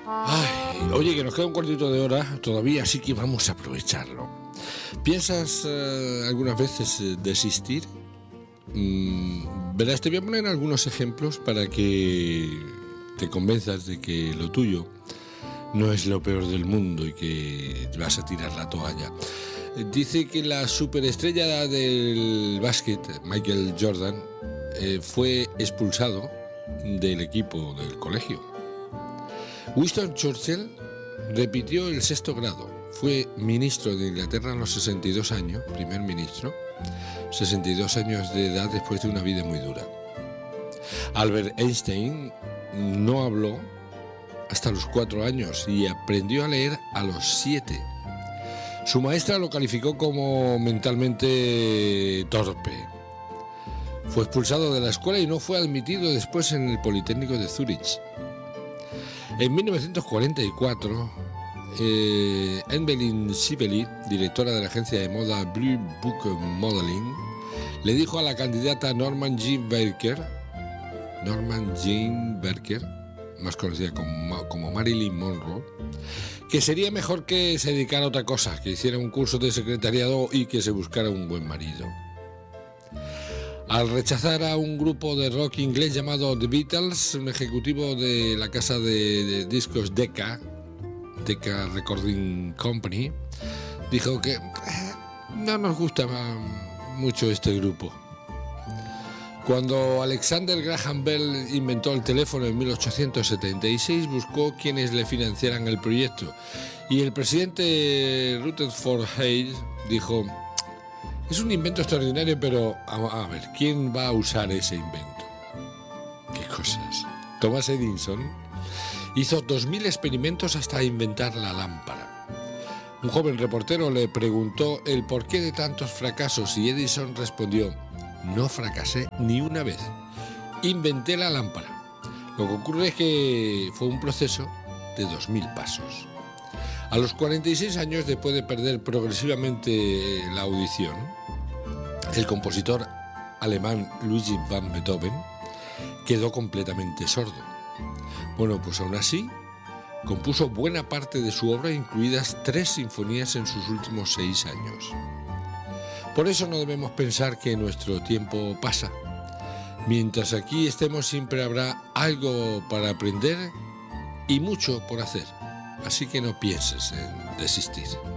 Ay, oye, que nos queda un cuartito de hora todavía, así que vamos a aprovecharlo. ¿Piensas algunas veces desistir? Verás, te voy a poner algunos ejemplos para que te convenzas de que lo tuyo no es lo peor del mundo y que vas a tirar la toalla. Dice que la superestrella del básquet, Michael Jordan, fue expulsado del equipo del colegio. Winston Churchill repitió el sexto grado. Fue ministro de Inglaterra a los 62 años, primer ministro, 62 años de edad después de una vida muy dura. Albert Einstein no habló hasta los 4 años y aprendió a leer a los 7. Su maestra lo calificó como mentalmente torpe. Fue expulsado de la escuela y no fue admitido después en el Politécnico de Zúrich. En 1944, Evelyn Sibeli, directora de la agencia de moda Blue Book Modeling, le dijo a la candidata Norman Jean Barker, más conocida como Marilyn Monroe, que sería mejor que se dedicara a otra cosa, que hiciera un curso de secretariado y que se buscara un buen marido. Al rechazar a un grupo de rock inglés llamado The Beatles, un ejecutivo de la casa de discos Decca Recording Company, dijo que no nos gusta mucho este grupo. Cuando Alexander Graham Bell inventó el teléfono en 1876, buscó quienes le financiaran el proyecto y el presidente Rutherford Hayes dijo: es un invento extraordinario, pero a ver, ¿quién va a usar ese invento? ¿Qué cosas? Thomas Edison hizo 2000 experimentos hasta inventar la lámpara. Un joven reportero le preguntó el porqué de tantos fracasos y Edison respondió: no fracasé ni una vez, inventé la lámpara. Lo que ocurre es que fue un proceso de 2000 pasos. A los 46 años, después de perder progresivamente la audición, el compositor alemán Ludwig van Beethoven quedó completamente sordo. Bueno, pues aún así, compuso buena parte de su obra, incluidas 3 sinfonías en sus últimos 6 años. Por eso no debemos pensar que nuestro tiempo pasa. Mientras aquí estemos siempre habrá algo para aprender y mucho por hacer. Así que no pienses en desistir.